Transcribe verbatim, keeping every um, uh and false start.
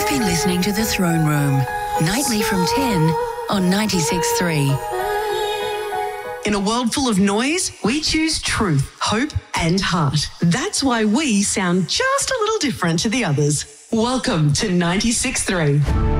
been listening to The Throne Room, nightly from ten on ninety-six point three. In a world full of noise, we choose truth, hope and heart. That's why we sound just a little different to the others. Welcome to ninety-six point three.